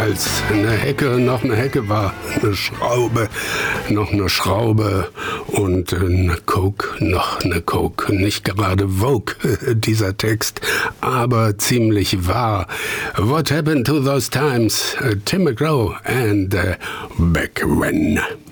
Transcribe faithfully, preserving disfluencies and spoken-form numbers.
als eine Hecke noch eine Hecke war, eine Schraube noch eine Schraube und eine Coke noch eine Coke. Nicht gerade Vogue, dieser Text, aber ziemlich wahr. What happened to those times? Tim McGraw and uh, Back When.